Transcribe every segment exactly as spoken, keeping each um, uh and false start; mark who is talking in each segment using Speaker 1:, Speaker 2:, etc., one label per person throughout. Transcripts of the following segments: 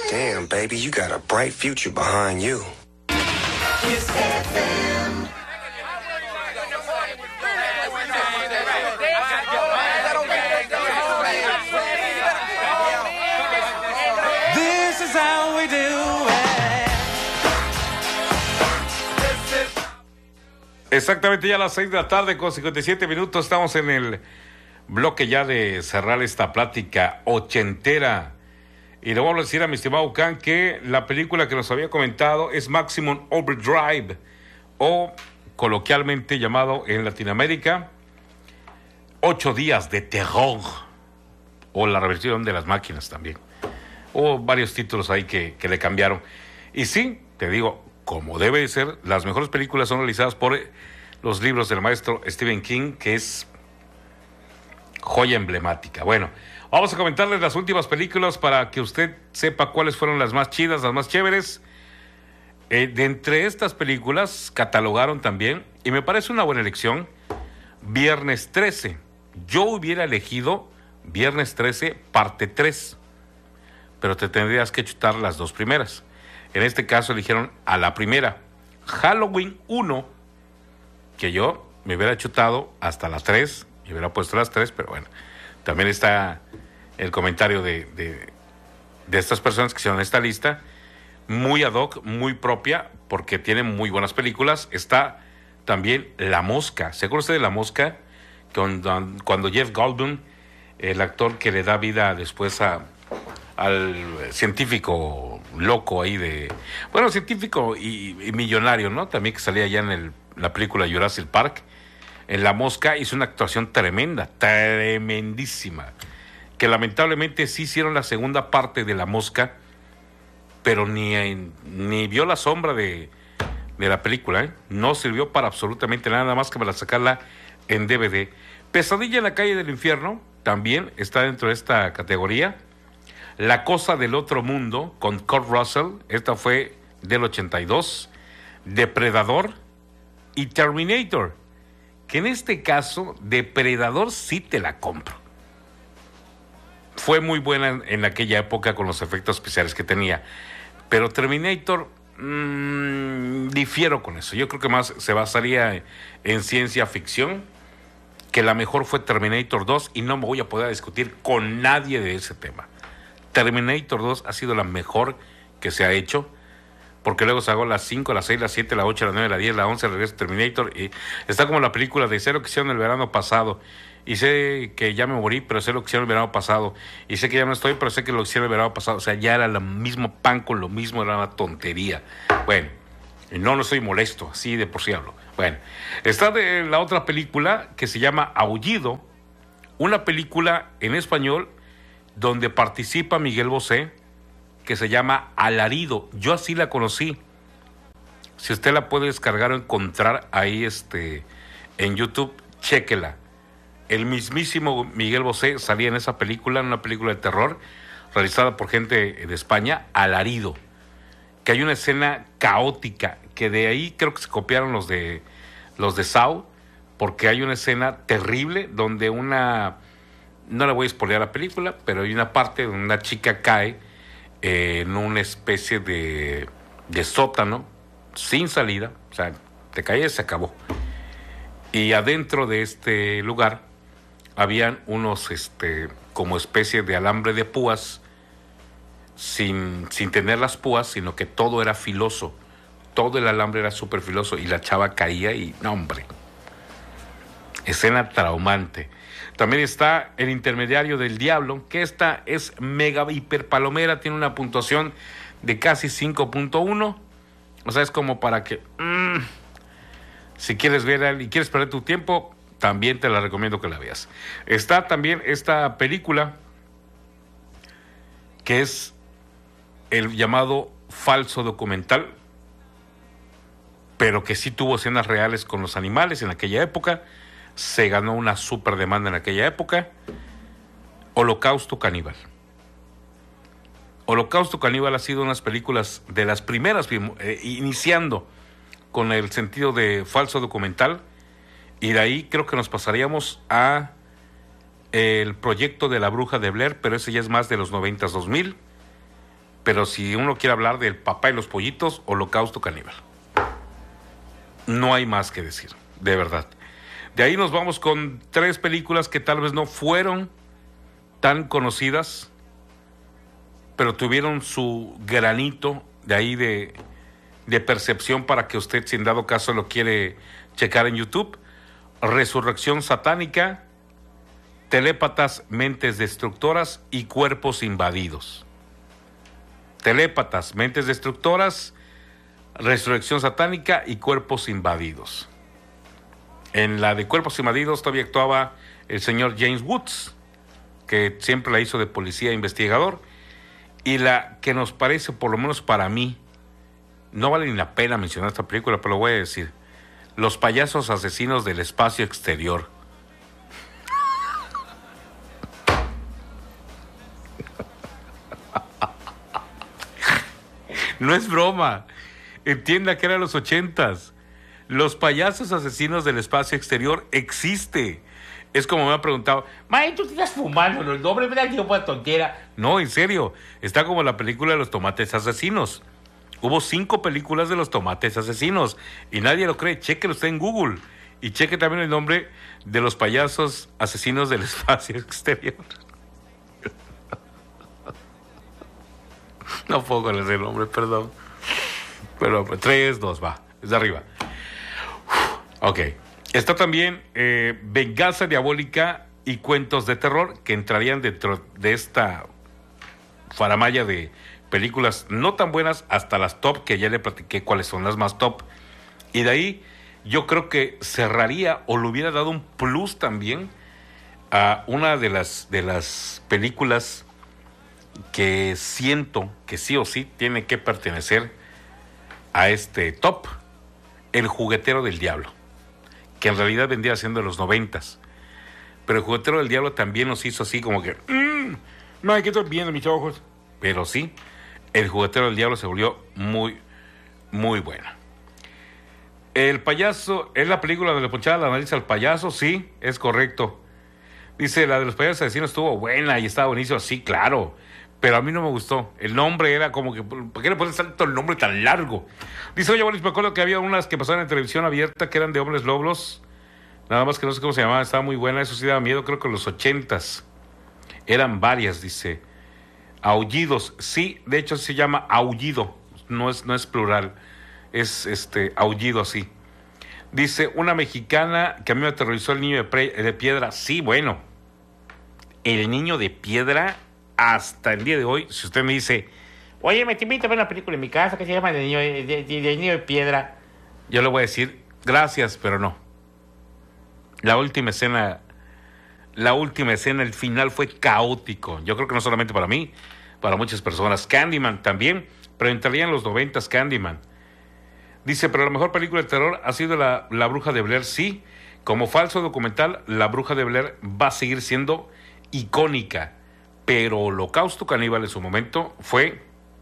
Speaker 1: Damn, baby, you got a bright future behind you.
Speaker 2: Kiss F M.
Speaker 3: This is how we do it.
Speaker 4: Exactamente ya a las seis de la tarde con cincuenta y siete minutos estamos en el bloque ya de cerrar esta plática ochentera. Y le voy a decir a mi estimado Can que la película que nos había comentado es Maximum Overdrive, o coloquialmente llamado en Latinoamérica Ocho Días de Terror, o la reversión de las máquinas también. Hubo varios títulos ahí que, que le cambiaron. Y sí, te digo, como debe de ser, las mejores películas son realizadas por los libros del maestro Stephen King, que es joya emblemática. Bueno, vamos a comentarles las últimas películas para que usted sepa cuáles fueron las más chidas, las más chéveres. Eh, de entre estas películas catalogaron también, y me parece una buena elección, Viernes trece. Yo hubiera elegido Viernes trece parte tres, pero te tendrías que chutar las dos primeras. En este caso eligieron a la primera, Halloween uno, que yo me hubiera chutado hasta la tres, y hubiera puesto las tres, pero bueno, también está el comentario de, de, de estas personas que hicieron esta lista, muy ad hoc, muy propia, porque tiene muy buenas películas. Está también La Mosca. ¿Se acuerda usted de La Mosca? Cuando, cuando Jeff Goldblum, el actor que le da vida después a, al científico loco ahí de... Bueno, científico y, y millonario, ¿no? También que salía ya en el, la película Jurassic Park. En La Mosca hizo una actuación tremenda, tremendísima, que lamentablemente sí hicieron la segunda parte de La Mosca, pero ni, ni vio la sombra de, de la película, ¿eh? No sirvió para absolutamente nada, nada más que para sacarla en D V D. Pesadilla en la calle del infierno también está dentro de esta categoría. La cosa del otro mundo con Kurt Russell, esta fue del ochenta y dos. Depredador y Terminator, que en este caso Depredador sí te la compro. Fue muy buena en, en aquella época con los efectos especiales que tenía, pero Terminator mmm, difiero con eso. Yo creo que más se basaría en ciencia ficción, que la mejor fue Terminator dos, y no me voy a poder discutir con nadie de ese tema. Terminator dos ha sido la mejor que se ha hecho, porque luego se hago las cinco, las seis, las siete, las ocho, las nueve, las diez, las once, regreso Terminator, y está como la película de sé lo que hicieron el verano pasado, y sé que ya me morí, pero sé lo que hicieron el verano pasado, y sé que ya no estoy, pero sé que lo hicieron el verano pasado. O sea, ya era el mismo pan con lo mismo, era una tontería. Bueno, y no, no estoy molesto, así de por sí hablo. Bueno, está de la otra película que se llama Aullido, una película en español donde participa Miguel Bosé, que se llama Alarido. Yo así la conocí. Si usted la puede descargar o encontrar ahí este, en YouTube, chéquela. El mismísimo Miguel Bosé salía en esa película, en una película de terror, realizada por gente de España, Alarido. Que hay una escena caótica, que de ahí creo que se copiaron los de, los de Saw, porque hay una escena terrible donde una... No le voy a spoilear la película, pero hay una parte donde una chica cae eh, en una especie de, de sótano sin salida, o sea, te caes, se acabó. Y adentro de este lugar habían unos, este, como especie de alambre de púas, sin, sin tener las púas, sino que todo era filoso, todo el alambre era súper filoso, y la chava caía y, no hombre, escena traumante. También está El intermediario del diablo, que esta es mega hiper palomera, tiene una puntuación de casi cinco punto uno. O sea, es como para que mmm, si quieres ver y quieres perder tu tiempo, también te la recomiendo que la veas. Está también esta película que es el llamado falso documental, pero que sí tuvo escenas reales con los animales en aquella época. Se ganó una super demanda en aquella época. Holocausto Caníbal. Holocausto Caníbal ha sido unas películas de las primeras, eh, iniciando con el sentido de falso documental, y de ahí creo que nos pasaríamos a el proyecto de La Bruja de Blair, pero ese ya es más de los noventas, dos mil. Pero si uno quiere hablar del papá y los pollitos, Holocausto Caníbal. No hay más que decir, de verdad. De ahí nos vamos con tres películas que tal vez no fueron tan conocidas, pero tuvieron su granito de ahí de, de percepción para que usted, si en dado caso lo quiere checar en YouTube. Resurrección Satánica, Telépatas, Mentes Destructoras y Cuerpos Invadidos. Telépatas, Mentes Destructoras, Resurrección Satánica y Cuerpos Invadidos. En la de Cuerpos Invadidos todavía actuaba el señor James Woods, que siempre la hizo de policía investigador, y la que nos parece, por lo menos para mí, no vale ni la pena mencionar esta película, pero lo voy a decir: Los payasos asesinos del espacio exterior. No es broma. Entienda que eran los ochentas. Los payasos asesinos del espacio exterior existe. Es como me han preguntado, May, tú te estás fumando, el nombre me da que una tontera. No, en serio, está como la película de los tomates asesinos. Hubo cinco películas de los tomates asesinos y nadie lo cree. Chéquelo usted en Google y cheque también el nombre de los payasos asesinos del espacio exterior. No puedo con ese nombre, perdón. Pero tres, dos, va, es de arriba. Ok. Está también eh, Venganza Diabólica y Cuentos de Terror, que entrarían dentro de esta faramalla de películas no tan buenas hasta las top, que ya le platiqué cuáles son las más top. Y de ahí yo creo que cerraría o le hubiera dado un plus también a una de las, de las películas que siento que sí o sí tiene que pertenecer a este top, El Juguetero del Diablo, que en realidad vendría siendo de los noventas. Pero El Juguetero del Diablo también nos hizo así como que mmm, no hay que estar viendo mis ojos. Pero sí, El Juguetero del Diablo se volvió muy, muy buena. El payaso, ¿es la película de la ponchada la nariz al payaso? Sí, es correcto. Dice, la de los payasos asesinos estuvo buena y estaba buenísimo. Sí, claro, pero a mí no me gustó. El nombre era como que, ¿por qué le pones tanto el nombre tan largo? Dice, oye, Boris, me acuerdo que había unas que pasaban en televisión abierta que eran de hombres lobos. Nada más que no sé cómo se llamaba, estaba muy buena. Eso sí daba miedo, creo que en los ochentas. Eran varias, dice. Aullidos, sí, de hecho se llama aullido. No es, no es plural. Es este aullido así. Dice, una mexicana que a mí me aterrorizó el niño de, pre, de piedra. Sí, bueno. El niño de piedra, hasta el día de hoy, si usted me dice, oye, me te invito a ver una película en mi casa que se llama El niño de, de, de, de niño de piedra, yo le voy a decir, gracias, pero no. La última escena, la última escena, el final fue caótico. Yo creo que no solamente para mí, para muchas personas. Candyman también, pero entraría en los noventas Candyman. Dice, pero la mejor película de terror ha sido la, la Bruja de Blair. Sí, como falso documental, La Bruja de Blair va a seguir siendo icónica, pero Holocausto Caníbal en su momento fue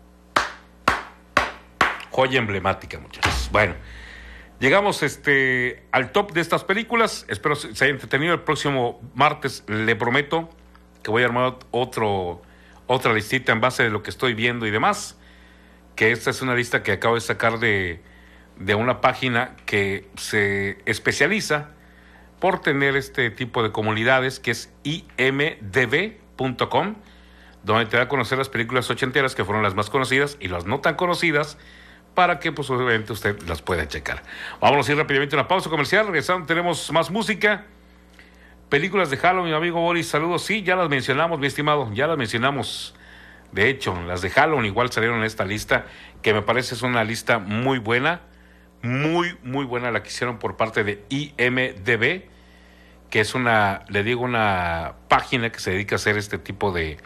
Speaker 4: joya emblemática, muchachos. Bueno, llegamos este al top de estas películas. Espero se haya entretenido. El próximo martes le prometo que voy a armar otro, otra listita en base de lo que estoy viendo y demás, que esta es una lista que acabo de sacar de, de una página que se especializa por tener este tipo de comunidades, que es i eme de be punto com, donde te da a conocer las películas ochenteras que fueron las más conocidas y las no tan conocidas, para que pues obviamente usted las pueda checar. Vámonos a ir rápidamente a una pausa comercial. Regresando tenemos más música. Películas de Halloween, mi amigo Boris, saludos. Sí, ya las mencionamos, mi estimado, ya las mencionamos. De hecho, las de Halloween igual salieron en esta lista, que me parece es una lista muy buena, muy, muy buena la que hicieron por parte de i eme de be, que es una, le digo, una página que se dedica a hacer este tipo de,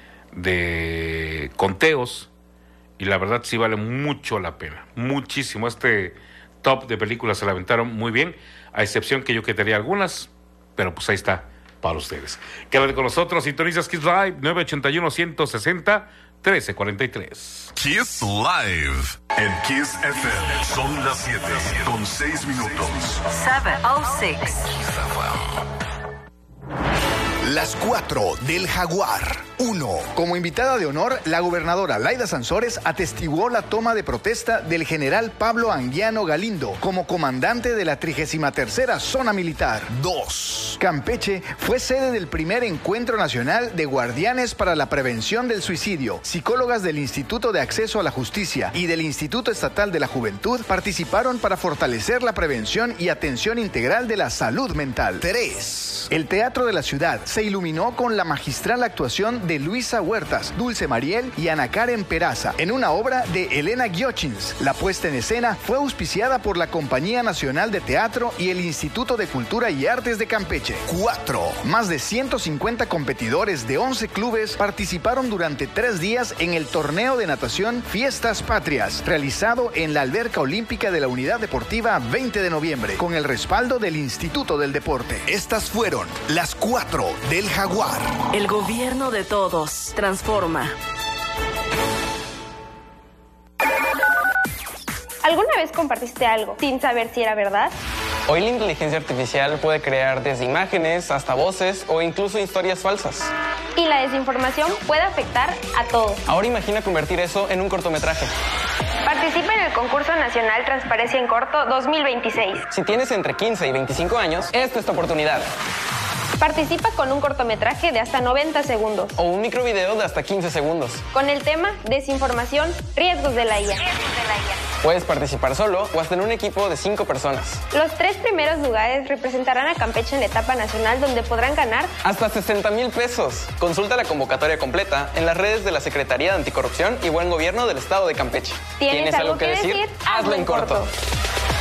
Speaker 4: de conteos, y la verdad sí vale mucho la pena, muchísimo. Este top de películas se la aventaron muy bien, a excepción que yo quitaría algunas, pero pues ahí está para ustedes. Quédate con nosotros, sintonizas Kiss Live, nueve ochenta y uno, ciento sesenta, trece cuarenta y tres.
Speaker 5: Kiss Live en Kiss F M. Son las siete con seis minutos.
Speaker 2: seven oh six.
Speaker 6: Las cuatro del Jaguar. uno. Como invitada de honor, la gobernadora Laida Sansores atestiguó la toma de protesta del general Pablo Anguiano Galindo como comandante de la trigésima tercera Zona Militar. dos. Campeche fue sede del primer Encuentro Nacional de Guardianes para la Prevención del Suicidio. Psicólogas del Instituto de Acceso a la Justicia y del Instituto Estatal de la Juventud participaron para fortalecer la prevención y atención integral de la salud mental. tres. El Teatro de la Ciudad se iluminó con la magistral actuación de Luisa Huertas, Dulce Mariel y Ana Karen Peraza en una obra de Elena Giochins. La puesta en escena fue auspiciada por la Compañía Nacional de Teatro y el Instituto de Cultura y Artes de Campeche. cuatro. Más de ciento cincuenta competidores de once clubes participaron durante tres días en el torneo de natación Fiestas Patrias, realizado en la Alberca Olímpica de la Unidad Deportiva veinte de noviembre, con el respaldo del Instituto del Deporte. Estas fueron las cuatro del Jaguar.
Speaker 7: El gobierno de todos transforma.
Speaker 8: ¿Alguna vez compartiste algo sin saber si era verdad?
Speaker 9: Hoy la inteligencia artificial puede crear desde imágenes hasta voces o incluso historias falsas.
Speaker 8: Y la desinformación puede afectar a todos.
Speaker 9: Ahora imagina convertir eso en un cortometraje.
Speaker 8: Participa en el Concurso Nacional Transparencia en Corto dos mil veintiséis.
Speaker 9: Si tienes entre quince y veinticinco años, esta es tu oportunidad.
Speaker 8: Participa con un cortometraje de hasta noventa segundos.
Speaker 9: O un microvideo de hasta quince segundos.
Speaker 8: Con el tema Desinformación, riesgos de la I A.
Speaker 9: Puedes participar solo o hasta en un equipo de cinco personas.
Speaker 8: Los tres primeros lugares representarán a Campeche en la etapa nacional, donde podrán ganar
Speaker 9: hasta sesenta mil pesos. Consulta la convocatoria completa en las redes de la Secretaría de Anticorrupción y Buen Gobierno del Estado de Campeche.
Speaker 8: ¿Tienes, ¿Tienes algo, algo que decir? decir?
Speaker 9: Hazlo en corto. corto.